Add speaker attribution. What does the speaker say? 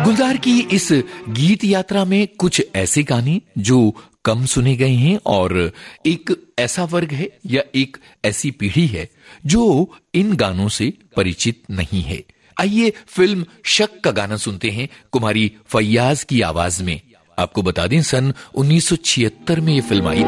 Speaker 1: गुलजार की इस गीत यात्रा में कुछ ऐसे गाने जो कम सुने गए हैं और एक ऐसा वर्ग है या एक ऐसी पीढ़ी है जो इन गानों से परिचित नहीं है। आइए फिल्म शक का गाना सुनते हैं कुमारी फैयाज की आवाज में। आपको बता दें सन 1976 में ये फिल्म आई।